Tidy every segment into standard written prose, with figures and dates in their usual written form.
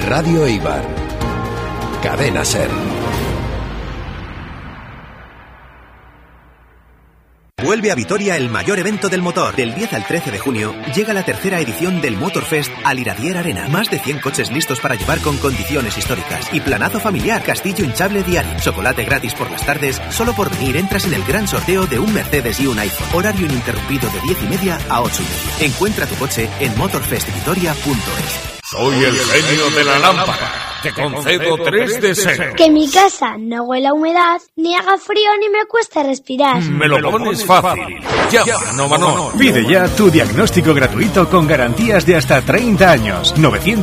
Radio Eibar. Cadena SER. Vuelve a Vitoria el mayor evento del motor. Del 10 al 13 de junio llega la tercera edición del Motorfest al Iradier Arena. Más de 100 coches listos para llevar con condiciones históricas. Y planazo familiar, castillo hinchable diario. Chocolate gratis por las tardes. Solo por venir entras en el gran sorteo de un Mercedes y un iPhone. Horario ininterrumpido de 10:30 a 8:30. Encuentra tu coche en motorfestvitoria.es. Soy el genio de la lámpara. Te concedo 3 deseos. Que mi casa no huela a humedad, ni haga frío, ni me cueste respirar. Me lo pones fácil. Llama Novanor. Pide ya tu diagnóstico gratuito con garantías de hasta 30 años.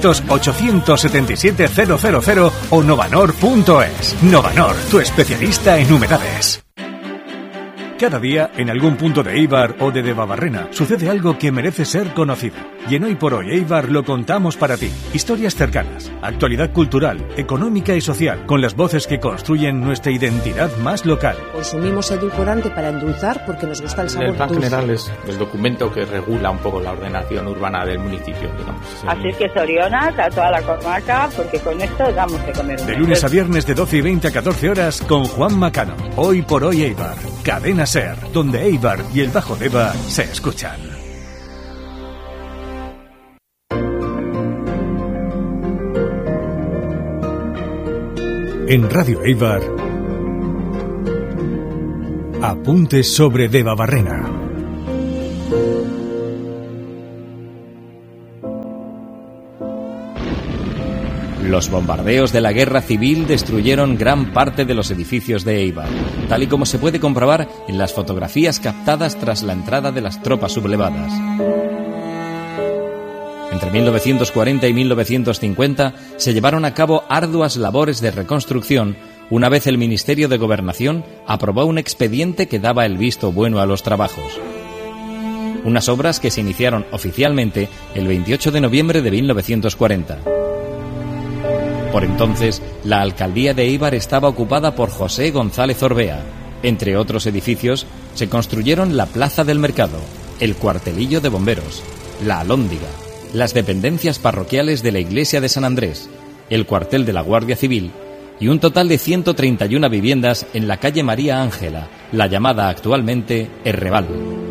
900-877-000 o novanor.es. Novanor, tu especialista en humedades. Cada día, en algún punto de Eibar o de Debabarrena, sucede algo que merece ser conocido. Y en Hoy por Hoy Eibar lo contamos para ti. Historias cercanas, actualidad cultural, económica y social, con las voces que construyen nuestra identidad más local. Consumimos edulcorante para endulzar porque nos gusta el sabor dulce. El plan general es el documento que regula un poco la ordenación urbana del municipio, digamos. Así que Sorionas a toda la comarca, porque con esto damos de comer. De lunes a viernes de 12:20 a 14 horas con Juan Macano. Hoy por Hoy Eibar. Cadena SER, donde Eibar y el Bajo Deba se escuchan. En Radio Eibar, apuntes sobre Debabarrena. Los bombardeos de la guerra civil destruyeron gran parte de los edificios de Eibar, tal y como se puede comprobar en las fotografías captadas tras la entrada de las tropas sublevadas. Entre 1940 y 1950 se llevaron a cabo arduas labores de reconstrucción una vez el Ministerio de Gobernación aprobó un expediente que daba el visto bueno a los trabajos. Unas obras que se iniciaron oficialmente el 28 de noviembre de 1940. Por entonces, la alcaldía de Eibar estaba ocupada por José González Orbea. Entre otros edificios, se construyeron la Plaza del Mercado, el Cuartelillo de Bomberos, la Alhóndiga, las dependencias parroquiales de la Iglesia de San Andrés, el cuartel de la Guardia Civil y un total de 131 viviendas en la calle María Ángela, la llamada actualmente Herreval.